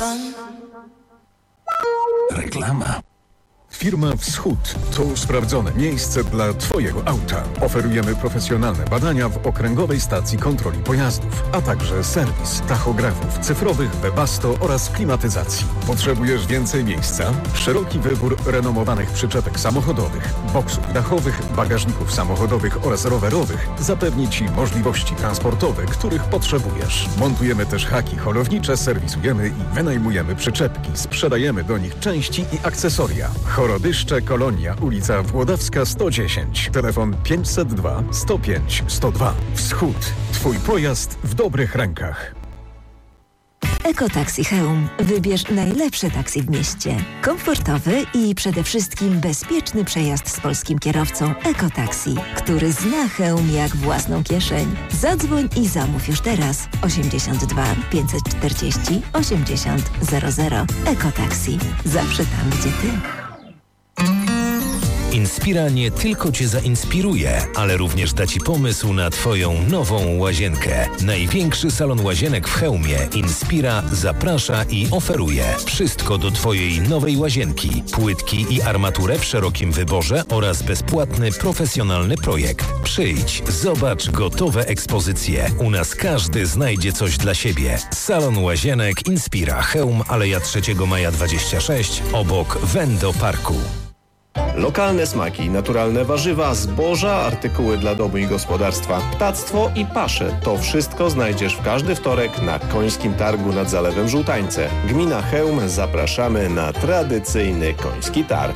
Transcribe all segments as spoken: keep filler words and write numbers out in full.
Reklama. Firma Wschód to sprawdzone miejsce dla Twojego auta. Oferujemy profesjonalne badania w okręgowej stacji kontroli pojazdów, a także serwis tachografów cyfrowych, Webasto oraz klimatyzacji. Potrzebujesz więcej miejsca? Szeroki wybór renomowanych przyczepek samochodowych, boksów dachowych, bagażników samochodowych oraz rowerowych zapewni Ci możliwości transportowe, których potrzebujesz. Montujemy też haki holownicze, serwisujemy i wynajmujemy przyczepki, sprzedajemy do nich części i akcesoria. Chorodyszcze, Kolonia, ulica Włodawska sto dziesięć. Telefon pięćset dwa sto pięć sto dwa. Wschód. Twój pojazd w dobrych rękach. Ekotaxi Chełm. Wybierz najlepsze taksi w mieście. Komfortowy i przede wszystkim bezpieczny przejazd z polskim kierowcą. Ekotaxi, który zna Chełm jak własną kieszeń. Zadzwoń i zamów już teraz. osiemdziesiąt dwa pięćset czterdzieści osiemdziesiąt zero zero. Ekotaxi. Zawsze tam, gdzie ty. Inspira nie tylko Cię zainspiruje, ale również da Ci pomysł na Twoją nową łazienkę. Największy salon łazienek w Chełmie Inspira zaprasza i oferuje wszystko do Twojej nowej łazienki. Płytki i armaturę w szerokim wyborze oraz bezpłatny, profesjonalny projekt. Przyjdź, zobacz gotowe ekspozycje. U nas każdy znajdzie coś dla siebie. Salon łazienek Inspira Chełm, Aleja trzeciego maja dwadzieścia sześć, obok Wendo Parku. Lokalne smaki, naturalne warzywa, zboża, artykuły dla domu i gospodarstwa, ptactwo i pasze. To wszystko znajdziesz w każdy wtorek na Końskim Targu nad Zalewem Żółtańce. Gmina Chełm, zapraszamy na tradycyjny Koński Targ.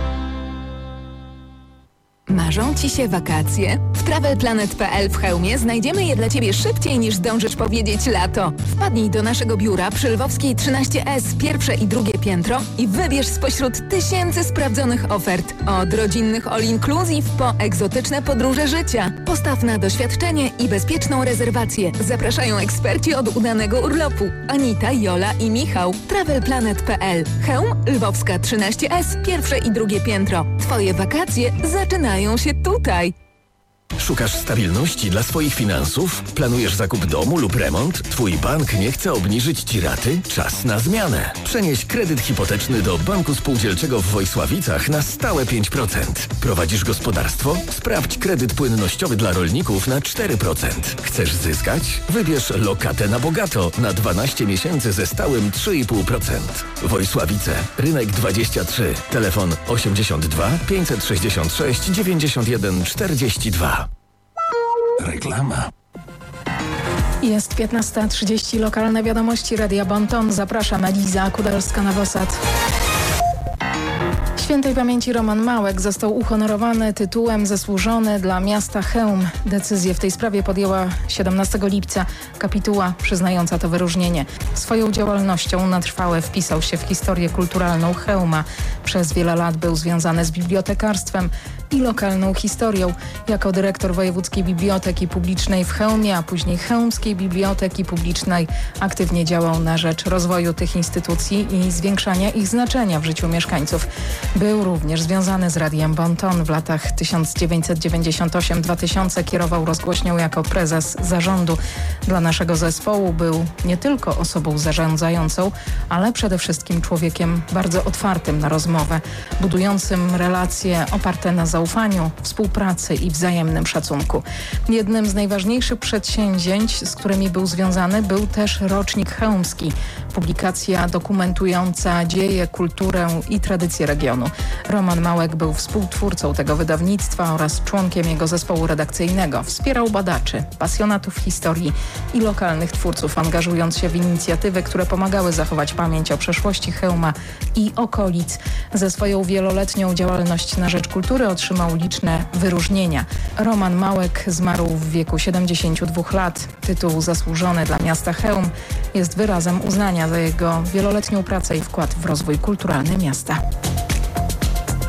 Marzą Ci się wakacje? W travel planet kropka p l w Chełmie znajdziemy je dla Ciebie szybciej niż zdążysz powiedzieć lato. Wpadnij do naszego biura przy Lwowskiej trzynaście S, pierwsze i drugie piętro i wybierz spośród tysięcy sprawdzonych ofert. Od rodzinnych all inclusive po egzotyczne podróże życia. Postaw na doświadczenie i bezpieczną rezerwację. Zapraszają eksperci od udanego urlopu. Anita, Jola i Michał. travel planet kropka p l. Chełm, Lwowska trzynaście S, pierwsze i drugie piętro. Twoje wakacje zaczynają się tutaj. Szukasz stabilności dla swoich finansów? Planujesz zakup domu lub remont? Twój bank nie chce obniżyć Ci raty? Czas na zmianę. Przenieś kredyt hipoteczny do Banku Spółdzielczego w Wojsławicach na stałe pięć procent. Prowadzisz gospodarstwo? Sprawdź kredyt płynnościowy dla rolników na cztery procent. Chcesz zyskać? Wybierz lokatę na bogato na dwanaście miesięcy ze stałym trzy i pół procent. Wojsławice, Rynek dwadzieścia trzy, telefon osiemdziesiąt dwa pięćset sześćdziesiąt sześć dziewięćdziesiąt jeden czterdzieści dwa. Reklama. Jest piętnasta trzydzieści, lokalne wiadomości Radia Bonton. Zapraszam, Eliza Kudelska-Nowosad. Świętej pamięci Roman Małek został uhonorowany tytułem zasłużony dla miasta Chełm. Decyzję w tej sprawie podjęła siedemnastego lipca kapituła przyznająca to wyróżnienie. Swoją działalnością na trwałe wpisał się w historię kulturalną Chełma. Przez wiele lat był związany z bibliotekarstwem i lokalną historią. Jako dyrektor Wojewódzkiej Biblioteki Publicznej w Chełmie, a później Chełmskiej Biblioteki Publicznej aktywnie działał na rzecz rozwoju tych instytucji i zwiększania ich znaczenia w życiu mieszkańców. Był również związany z Radiem Bonton. W latach tysiąc dziewięćset dziewięćdziesiąt osiem do dwa tysiące kierował rozgłośnią jako prezes zarządu. Dla naszego zespołu był nie tylko osobą zarządzającą, ale przede wszystkim człowiekiem bardzo otwartym na rozmowę, budującym relacje oparte na zaufaniu, współpracy i wzajemnym szacunku. Jednym z najważniejszych przedsięwzięć, z którymi był związany, był też Rocznik Chełmski, publikacja dokumentująca dzieje, kulturę i tradycje regionu. Roman Małek był współtwórcą tego wydawnictwa oraz członkiem jego zespołu redakcyjnego. Wspierał badaczy, pasjonatów historii i lokalnych twórców, angażując się w inicjatywy, które pomagały zachować pamięć o przeszłości Chełma i okolic. Ze swoją wieloletnią działalność na rzecz kultury otrzymał liczne wyróżnienia. Roman Małek zmarł w wieku siedemdziesięciu dwóch lat. Tytuł zasłużony dla miasta Chełm jest wyrazem uznania za jego wieloletnią pracę i wkład w rozwój kulturalny miasta.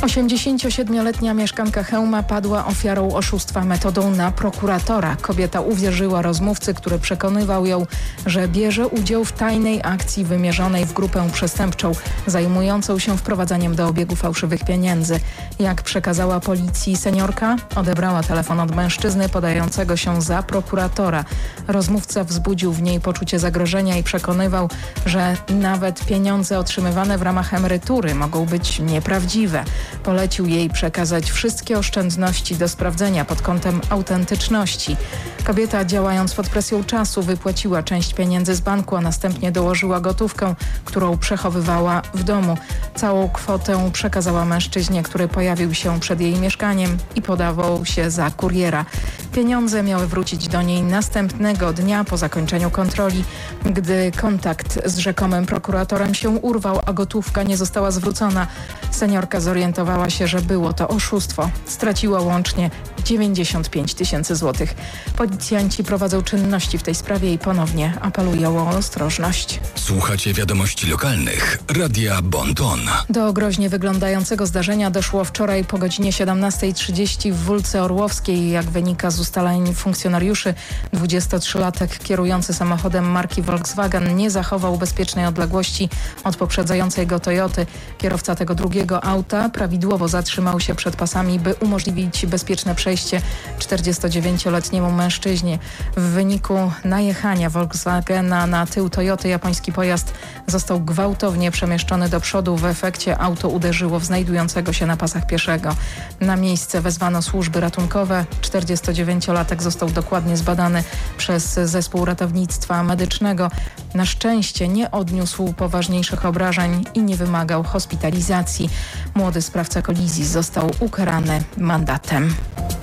osiemdziesięciosiedmioletnia mieszkanka Chełma padła ofiarą oszustwa metodą na prokuratora. Kobieta uwierzyła rozmówcy, który przekonywał ją, że bierze udział w tajnej akcji wymierzonej w grupę przestępczą zajmującą się wprowadzaniem do obiegu fałszywych pieniędzy. Jak przekazała policji seniorka, odebrała telefon od mężczyzny podającego się za prokuratora. Rozmówca wzbudził w niej poczucie zagrożenia i przekonywał, że nawet pieniądze otrzymywane w ramach emerytury mogą być nieprawdziwe. Polecił jej przekazać wszystkie oszczędności do sprawdzenia pod kątem autentyczności. Kobieta, działając pod presją czasu, wypłaciła część pieniędzy z banku, a następnie dołożyła gotówkę, którą przechowywała w domu. Całą kwotę przekazała mężczyźnie, który pojawił się przed jej mieszkaniem i podawał się za kuriera. Pieniądze miały wrócić do niej następnego dnia po zakończeniu kontroli. Gdy kontakt z rzekomym prokuratorem się urwał, a gotówka nie została zwrócona, seniorka zorientowała się, że było to oszustwo. Straciła łącznie dziewięćdziesiąt pięć tysięcy złotych. Policjanci prowadzą czynności w tej sprawie i ponownie apelują o ostrożność. Słuchacie wiadomości lokalnych Radia Bon Ton. Do groźnie wyglądającego zdarzenia doszło wczoraj po godzinie siedemnastej trzydzieści w Wólce Orłowskiej. Jak wynika z ustaleń funkcjonariuszy, dwudziestotrzylatek kierujący samochodem marki Volkswagen nie zachował bezpiecznej odległości od poprzedzającej go Toyoty. Kierowca tego drugiego auta prawidłowo zatrzymał się przed pasami, by umożliwić bezpieczne przejście czterdziestodziewięcioletniemu mężczyźnie. W wyniku najechania Volkswagena na tył Toyoty japoński pojazd został gwałtownie przemieszczony do przodu. W efekcie auto uderzyło w znajdującego się na pasach pieszego. Na miejsce wezwano służby ratunkowe. czterdziestodziewięciolatek został dokładnie zbadany przez zespół ratownictwa medycznego. Na szczęście nie odniósł poważniejszych obrażeń i nie wymagał hospitalizacji. Młody sprawca kolizji został ukarany mandatem.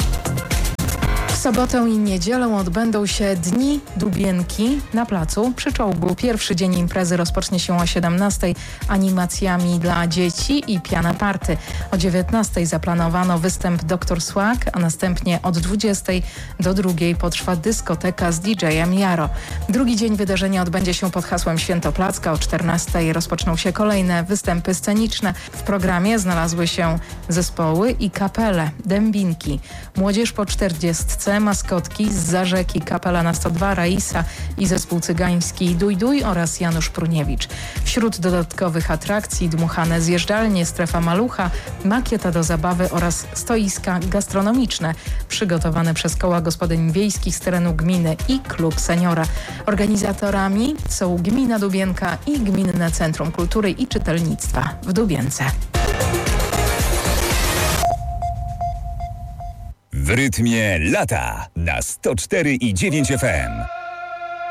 W sobotę i niedzielę odbędą się Dni Dubienki na placu przy Czołgu. Pierwszy dzień imprezy rozpocznie się o siedemnastej animacjami dla dzieci i piana party. O dziewiętnastej zaplanowano występ Doktor Swag, a następnie od dwudziestej do drugiej potrwa dyskoteka z didżejem Jaro. Drugi dzień wydarzenia odbędzie się pod hasłem Święto Placka. O czternastej rozpoczną się kolejne występy sceniczne. W programie znalazły się zespoły i kapele, dębinki, młodzież po czterdziestce, maskotki z Zarzeki, kapela na sto dwa, Raisa i zespół cygański Duj Duj oraz Janusz Pruniewicz. Wśród dodatkowych atrakcji dmuchane zjeżdżalnie, strefa malucha, makieta do zabawy oraz stoiska gastronomiczne przygotowane przez koła gospodyń wiejskich z terenu gminy i klub seniora. Organizatorami są Gmina Dubienka i Gminne Centrum Kultury i Czytelnictwa w Dubience. W rytmie lata na sto cztery i dziewięć F M.